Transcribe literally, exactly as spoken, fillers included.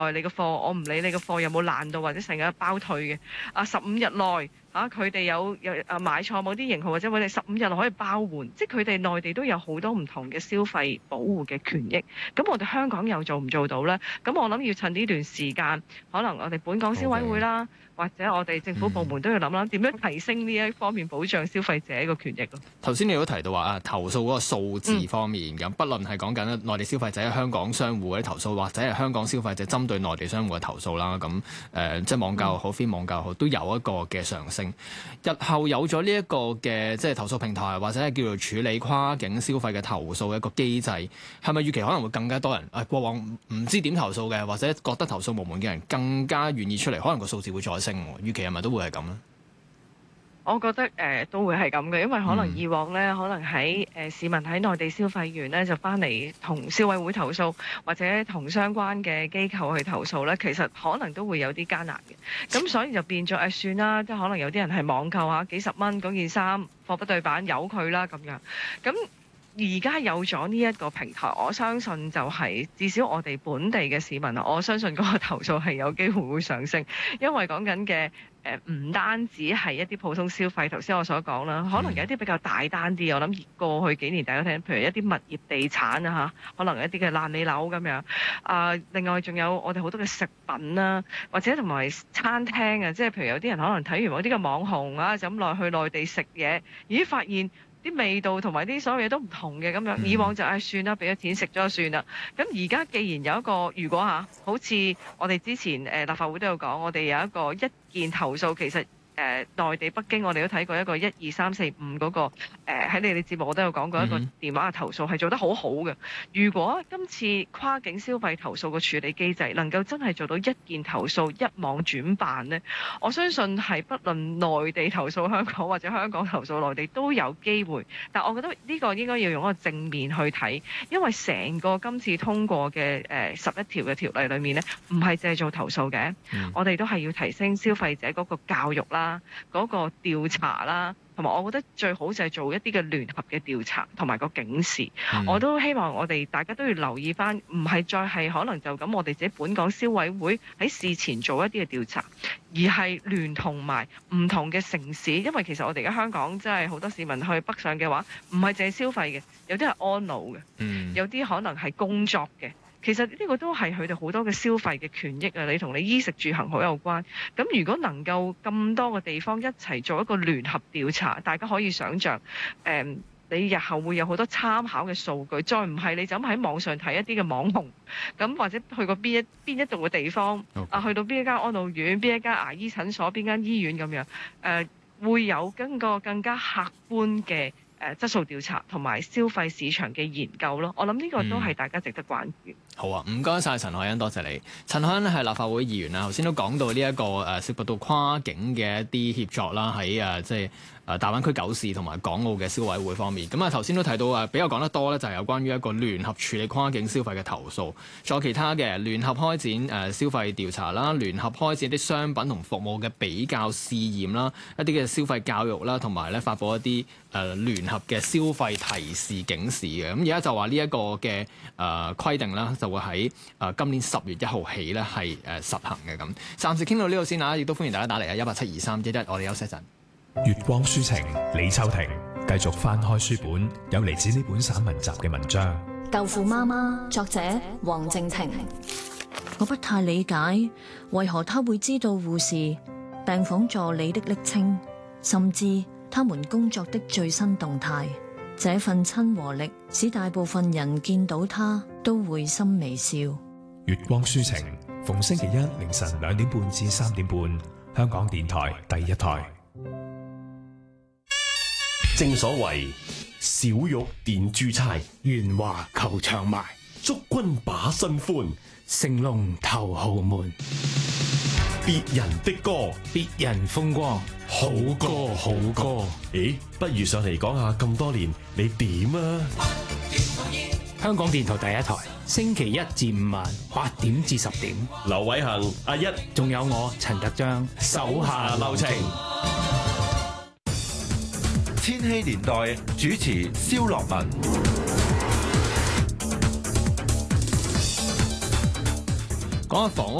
你個貨，我唔理你個貨有冇爛到或者成日包退嘅。啊，十五日內嚇佢哋有有啊買錯某啲型號或者我哋十五日內可以包換，即係佢哋內地都有好多唔同嘅消費保護嘅權益。咁我哋香港又做唔做到呢？咁我諗要趁呢段時間，可能我哋本港消委會啦。Okay. 或者我哋政府部門都要諗啦，點樣提升呢一方面保障消費者個權益咯。 頭先你都提到話啊，投訴嗰個數字方面咁，嗯、不論係講緊內地消費者喺香港商戶嘅投訴，或者係香港消費者針對內地商戶嘅投訴啦，咁誒、呃、即係網購好，非網購好，都有一個嘅上升。日後有咗呢一個嘅即係投訴平台，或者係叫做處理跨境消費嘅投訴嘅一個機制，係咪預期可能會更加多人？誒、哎、過往唔知點投訴嘅，或者覺得投訴無門嘅人，更加願意出嚟，可能個數字會再升。預期係咪都會係咁咧？ 我覺得誒、呃、都會係咁嘅，因為可能以往咧，可能喺誒、呃、市民喺內地消費完咧，就翻嚟同消委會投訴，或者同相關嘅機構去投訴咧，其實可能都會有啲艱難嘅。咁所以就變咗誒、呃、算啦，即係可能有啲人係網購嚇幾十蚊嗰件衫，貨不對版，由佢啦咁樣。咁而家有咗呢一個平台，我相信就係、是、至少我哋本地嘅市民啊，我相信嗰個投訴係有機會會上升，因為講緊嘅誒唔單止係一啲普通消費，頭先我所講啦，可能有一啲比較大單啲，我諗過去幾年大家聽，譬如一啲物業地產啊嚇，可能一啲嘅爛尾樓咁樣啊、呃，另外仲有我哋好多嘅食品啦，或者同埋餐廳啊，即係譬如有啲人可能睇完某啲嘅網紅啊，就咁落去內地食嘢，咦發現啲味道同埋啲所有嘢都唔同嘅咁樣，以往就唉、哎、算啦，俾咗錢食咗就算啦。咁而家既然有一個，如果嚇，好似我哋之前誒、呃、立法會都有講，我哋有一個一件投訴，其實。誒、呃、內地北京，我哋都睇過一個一二三四五嗰個誒喺、呃、你哋節目我都有講過一個電話嘅投訴係做得好好嘅。如果今次跨境消費投訴嘅處理機制能夠真係做到一件投訴一網轉辦呢，我相信係不論內地投訴香港或者香港投訴內地都有機會。但我覺得呢個應該要用一個正面去睇，因為成個今次通過嘅誒十一條嘅條例裏面呢，唔係淨係做投訴嘅，嗯、我哋都係要提升消費者嗰個教育啦。嗰個調查啦，同埋我覺得最好就係做一啲嘅聯合嘅調查同埋個警示。嗯、我都希望我哋大家都要留意翻，唔係再係可能就咁我哋自己本港消委會喺事前做一啲嘅調查，而係聯同埋唔同嘅城市，因為其實我哋而家香港真係好多市民去北上嘅話，唔係淨係消費嘅，有啲係安老嘅，嗯、有啲可能係工作嘅。其實呢個都係佢哋好多嘅消費嘅權益啊！你同你衣食住行好有關。咁如果能夠咁多個地方一齊做一個聯合調查，大家可以想像，誒、嗯，你日後會有好多參考嘅數據。再唔係你就咁喺網上睇一啲嘅網紅，咁或者去過邊一邊一度嘅地方，Okay. 啊，去到邊一間安老院、邊一間牙醫診所、邊間醫院咁樣，誒、呃，會有更個更加客觀嘅。誒質素調查同埋消費市場嘅研究咯，我諗呢個都係大家值得關注。嗯、好啊，唔該晒陳凱欣，多謝你。陳凱欣咧係立法會議員啦，頭先都講到呢、這、一個誒、呃、涉及到跨境嘅一啲協作啦，喺誒、呃、即係。誒大灣區九市同埋港澳嘅消委會方面，咁啊頭先都提到誒比較講得多咧，就係有關於一個聯合處理跨境消費嘅投訴，仲有其他嘅聯合開展誒消費調查啦，聯合開展一啲商品同服務嘅比較試驗啦，一啲嘅消費教育啦，同埋咧發佈一啲誒聯合嘅消費提示警示嘅。咁而家就話呢一個嘅誒規定啦，就會喺誒今年十月一號起咧係誒實行嘅咁。暫時傾到呢度先啊，亦都歡迎大家打嚟啊一八七二三一一，我哋休息一陣。 月光書情，李秋婷繼續翻開書本，有嚟自呢本散文集嘅文章《 豆腐媽媽》，作者黃靜婷。我不太理解為何他會知道護士、病房助理的昵稱，甚至他們工作的最新動態。這份親和力使大部分人見到他都會心微笑。 月光書情，逢星期一凌晨兩點半至三點半，香港電台第一台。 正所謂小玉電珠釵， 圓華求長埋， 祝君把新歡， 成龍頭豪門。 別人的歌， 別人風光，好歌好歌。 咦，不如上嚟講下咁多年你點啊？ 香港電台第一台，星期一至五晚八點至十點。 劉偉恒、阿一， 仲有我陳德章，手下留情。 千禧年代主持蕭樂文。 講下房屋